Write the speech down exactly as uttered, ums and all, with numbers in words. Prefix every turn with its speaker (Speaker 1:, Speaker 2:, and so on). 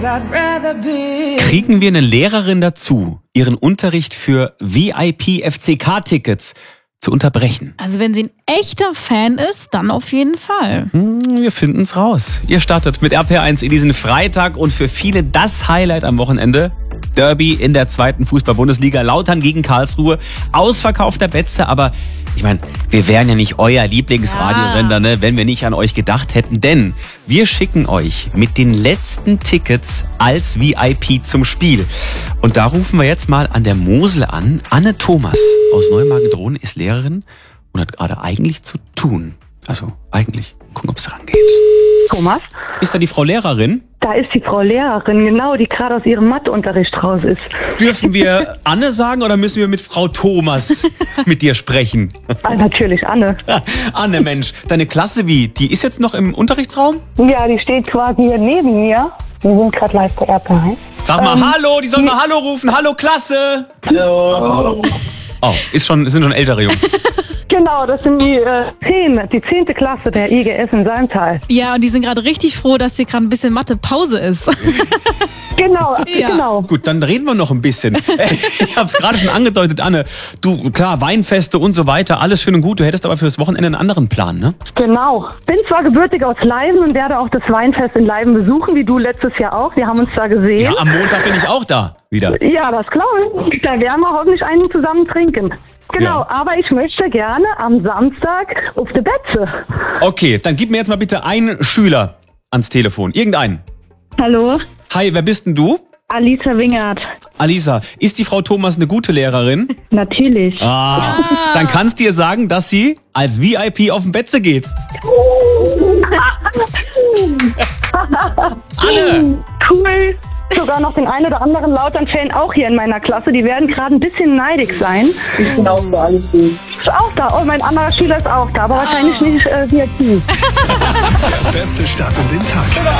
Speaker 1: Kriegen wir eine Lehrerin dazu, ihren Unterricht für V I P-F C K-Tickets zu unterbrechen?
Speaker 2: Also wenn sie ein echter Fan ist, dann auf jeden Fall.
Speaker 1: Wir finden's raus. Ihr startet mit R P R eins in diesen Freitag und für viele das Highlight am Wochenende. Derby in der zweiten Fußball-Bundesliga, Lautern gegen Karlsruhe, ausverkaufter Betze, aber ich meine, wir wären ja nicht euer Lieblingsradiosender, ne, wenn wir nicht an euch gedacht hätten, denn wir schicken euch mit den letzten Tickets als V I P zum Spiel. Und da rufen wir jetzt mal an der Mosel an. Anne Thomas aus Neumagen-Drohnen ist Lehrerin und hat gerade eigentlich zu tun. Also eigentlich, gucken, ob es rangeht.
Speaker 3: Thomas?
Speaker 1: Ist da die Frau Lehrerin?
Speaker 3: Da ist die Frau Lehrerin, genau, die gerade aus ihrem Matheunterricht raus ist.
Speaker 1: Dürfen wir Anne sagen oder müssen wir mit Frau Thomas mit dir sprechen?
Speaker 3: Ah, natürlich Anne.
Speaker 1: Anne, Mensch, deine Klasse wie? Die ist jetzt noch im Unterrichtsraum?
Speaker 3: Ja, die steht quasi hier neben mir. Wir sind gerade live bei R P R eins.
Speaker 1: Sag mal
Speaker 3: ähm,
Speaker 1: Hallo, die sollen mal Hallo rufen. Hallo Klasse.
Speaker 3: Hallo.
Speaker 1: Oh, ist schon, sind schon ältere Jungs.
Speaker 3: Genau, das sind die äh, zehn, die zehnte Klasse der I G S in Salmtal.
Speaker 2: Ja, und die sind gerade richtig froh, dass hier gerade ein bisschen Mathe-Pause ist.
Speaker 3: Genau,
Speaker 2: Ja.
Speaker 3: genau.
Speaker 1: Gut, dann reden wir noch ein bisschen. Ich hab's gerade schon angedeutet, Anne. Du, klar, Weinfeste und so weiter, alles schön und gut. Du hättest aber fürs Wochenende einen anderen Plan, ne?
Speaker 3: Genau. Bin zwar gebürtig aus Leiben und werde auch das Weinfest in Leiben besuchen, wie du letztes Jahr auch. Wir haben uns da gesehen.
Speaker 1: Ja, am Montag bin ich auch da wieder.
Speaker 3: Ja, das glaube ich. Da werden wir hoffentlich einen zusammen trinken. Genau,
Speaker 1: Ja.
Speaker 3: aber ich möchte gerne am Samstag auf die Betze.
Speaker 1: Okay, dann gib mir jetzt mal bitte einen Schüler ans Telefon. Irgendeinen.
Speaker 3: Hallo,
Speaker 1: Hi, wer bist denn du?
Speaker 3: Alisa Wingert.
Speaker 1: Alisa, ist die Frau Thomas eine gute Lehrerin?
Speaker 3: Natürlich.
Speaker 1: Ah, dann kannst du ihr sagen, dass sie als V I P auf den Betze geht. Anne!
Speaker 3: Cool. Sogar noch den einen oder anderen Lautern-Fan auch hier in meiner Klasse. Die werden gerade ein bisschen neidig sein. Ich bin auch da, alles gut. Ist auch da. Oh, mein anderer Schüler ist auch da, aber wahrscheinlich nicht äh, V I P.
Speaker 4: Beste Start in den Tag.